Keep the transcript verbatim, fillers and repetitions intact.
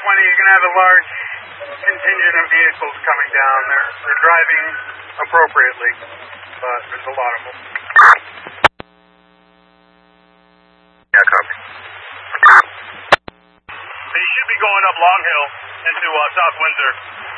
twenty, you're going to have a large contingent of vehicles coming down. They're, they're driving appropriately, but there's a lot of them. Yeah, copy. They should be going up Long Hill into uh, South Windsor.